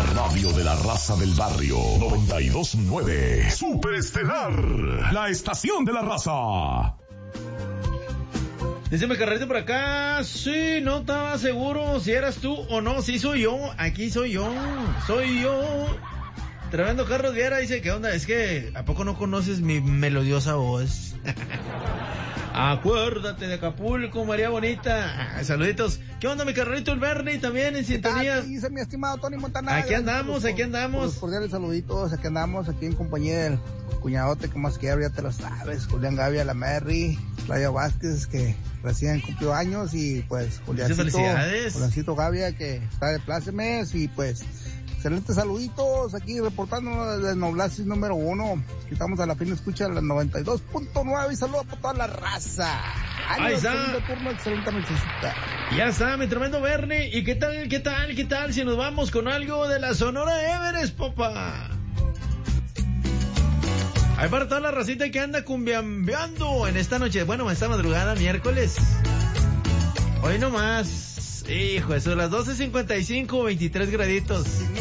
radio de la raza del barrio. 92.9. Superestelar. La estación de la raza. Dice mi carrito por acá. Sí, no estaba seguro si eras tú o no. Sí, soy yo. Aquí soy yo. Soy yo. Tremendo Carlos Viera dice, ¿qué onda? Es que, ¿a poco no conoces mi melodiosa voz? Acuérdate de Acapulco, María Bonita. Saluditos. ¿Qué onda, mi carnalito el Bernie? También en sintonía. Dice mi estimado Tony Montanaro. Aquí andamos. Los cordiales saluditos. Aquí andamos, aquí en compañía del cuñadote que más que ya te lo sabes. Julián Gavia, la Merry, Claudia Vázquez, que recién cumplió años. Y pues, Juliancito Gavia, que está de plácemes. Y pues, excelentes saluditos aquí reportándonos desde Noblasis número 1. Aquí estamos a la fin de escucha la 92.9 y saludos a toda la raza. Ahí está. Turno, excelente nochecita. Ya está, mi tremendo Bernie. ¿Y qué tal si nos vamos con algo de la Sonora Everest, papá? Hay para toda la racita que anda cumbiambeando en esta noche. Bueno, esta madrugada, miércoles. Hoy nomás. Hijo, eso, las 12:55, 23 graditos.